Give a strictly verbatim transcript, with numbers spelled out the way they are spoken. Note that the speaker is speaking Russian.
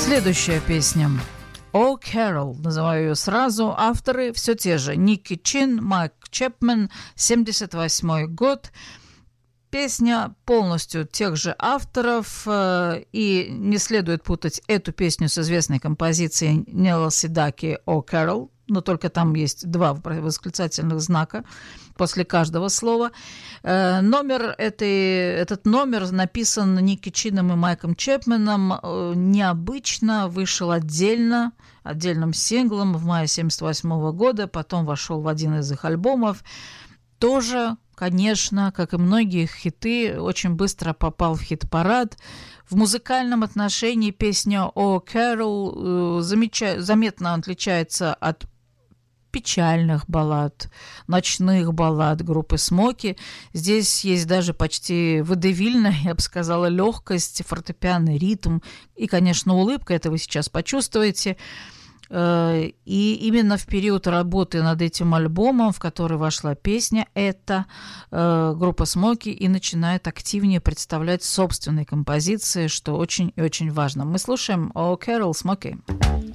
Следующая песня «О Кэрол», называю ее сразу. Авторы все те же: Ники Чин, Майк Чепмен, семьдесят восьмой год. Песня полностью тех же авторов, и не следует путать эту песню с известной композицией Нила Седаки «О Кэрол», но только там есть два восклицательных знака после каждого слова. Номер этой, этот номер написан Ники Чином и Майком Чепменом необычно, вышел отдельно, отдельным синглом в мае семьдесят восьмого года, потом вошел в один из их альбомов. Тоже, конечно, как и многие хиты, очень быстро попал в хит-парад. В музыкальном отношении песня «О Кэрол» замеча... заметно отличается от печальных баллад, ночных баллад группы «Смоки». Здесь есть даже почти водевильная, я бы сказала, легкость, фортепианный ритм и, конечно, улыбка. Это вы сейчас почувствуете. И именно в период работы над этим альбомом, в который вошла песня, эта группа «Смоки» и начинает активнее представлять собственные композиции, что очень и очень важно. Мы слушаем «О Кэрол» «Смоки».